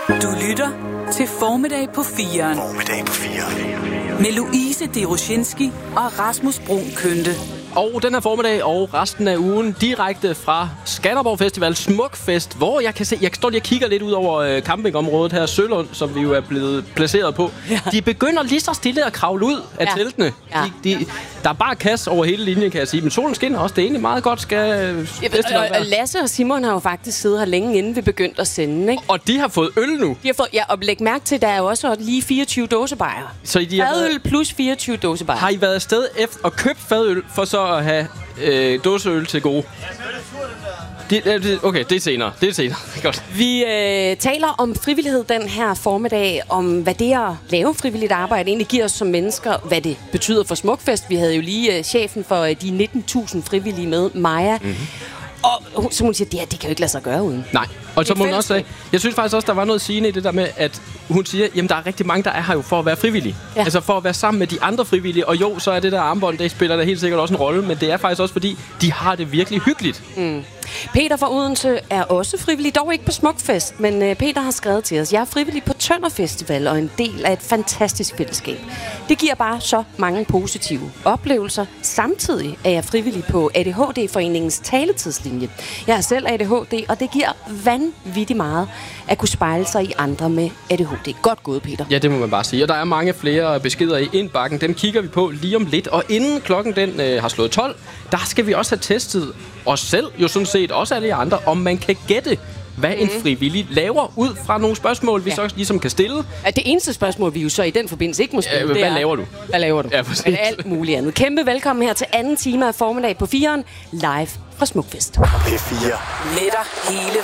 Du lytter til Formiddag på 4'eren. Formiddag på 4'eren. Med Louise Deroshinski og Rasmus Bruun Kønte. Og den her formiddag og resten af ugen direkte fra Skanderborg Festival Smukfest, hvor jeg kan se, jeg står lige og kigger lidt ud over campingområdet her, Sølund, som vi jo er blevet placeret på. Ja. De begynder lige så stille at kravle ud af teltene. Ja. Der er bare kasse over hele linjen, kan jeg sige, men solen skinner også. Det er egentlig meget godt, skal og Lasse og Simon har jo faktisk siddet her længe, inden vi begyndte at sende, ikke? Og de har fået øl nu. De har fået, ja, og læg mærke til, der er jo også lige 24 dåsebajer. Så fadøl plus 24 dåsebajer. Har I været afsted efter og købt fadøl for så at have dåseøl til gode? Okay, det er senere. Godt. Vi taler om frivillighed den her formiddag, om hvad det at lave frivilligt arbejde egentlig giver os som mennesker, hvad det betyder for Smukfest. Vi havde jo lige chefen for de 19.000 frivillige med, Maja. Mm-hmm. Og som hun siger, det kan jo ikke lade sig gøre uden. Nej, og så må hun også sige, jeg synes faktisk også, der var noget sigende i det der med, at hun siger, jamen der er rigtig mange, der er her jo for at være frivillige. Ja. Altså for at være sammen med de andre frivillige. Og jo, så er det der armbånd, det spiller der helt sikkert også en rolle, men det er faktisk også fordi, de har det virkelig hyggeligt. Mm. Peter fra Odense er også frivillig, dog ikke på Smukfest, men Peter har skrevet til os: jeg er frivillig på Tønder Festival og en del af et fantastisk fællesskab. Det giver bare så mange positive oplevelser. Samtidig er jeg frivillig på ADHD-foreningens taletidslinje. Jeg er selv ADHD, og det giver vanvittigt meget at kunne spejle sig i andre med ADHD. Godt gået, Peter. Ja, det må man bare sige. Og der er mange flere beskeder i indbakken. Dem kigger vi på lige om lidt. Og inden klokken den har slået 12, der skal vi også have testet os selv, jo sådan set også alle andre, om man kan gætte, hvad en frivillig laver ud fra nogle spørgsmål, vi så ligesom kan stille. Det eneste spørgsmål, vi jo så i den forbindelse ikke må stille, det er... Hvad laver du? Ja, men alt muligt andet. Kæmpe velkommen her til anden time af Formiddag på 4'eren, live fra Smukfest. P4. Med dig hele